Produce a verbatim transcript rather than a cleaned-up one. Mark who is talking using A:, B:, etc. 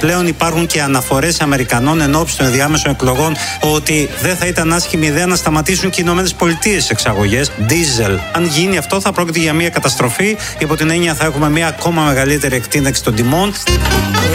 A: Επιπλέον υπάρχουν και αναφορές Αμερικανών εν ώψη των ενδιάμεσων εκλογών ότι δεν θα ήταν άσχημη ιδέα να σταματήσουν και οι Ηνωμένες Πολιτείες εξαγωγές ντίζελ. Αν γίνει αυτό, θα πρόκειται για μια καταστροφή. Υπό την έννοια θα έχουμε μια ακόμα μεγαλύτερη εκτείναξη των τιμών.